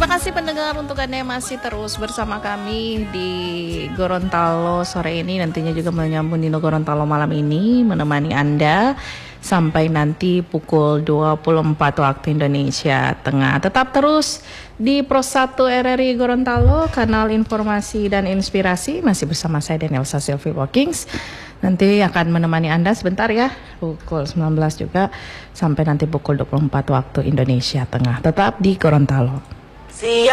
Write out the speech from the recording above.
Terima kasih pendengar untuk Anda yang masih terus bersama kami di Gorontalo sore ini. Nantinya juga menyambung di Gorontalo malam ini, menemani Anda sampai nanti pukul 24 waktu Indonesia Tengah. Tetap terus di Pro 1 RRI Gorontalo, kanal informasi dan inspirasi. Masih bersama saya Danielsa Sylvie Walkings. Nanti akan menemani Anda sebentar ya, pukul 19 juga sampai nanti pukul 24 waktu Indonesia Tengah. Tetap di Gorontalo.